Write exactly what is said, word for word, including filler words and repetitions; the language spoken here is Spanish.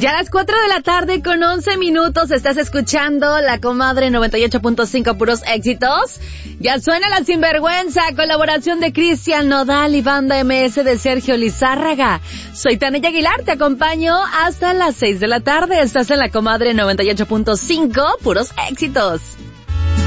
Ya a las cuatro de la tarde con once minutos estás escuchando La Comadre noventa y ocho punto cinco, puros éxitos. Ya suena La Sinvergüenza, colaboración de Cristian Nodal y Banda M S de Sergio Lizárraga. Soy Tania Aguilar, te acompaño hasta las seis de la tarde. Estás en La Comadre noventa y ocho punto cinco, puros éxitos.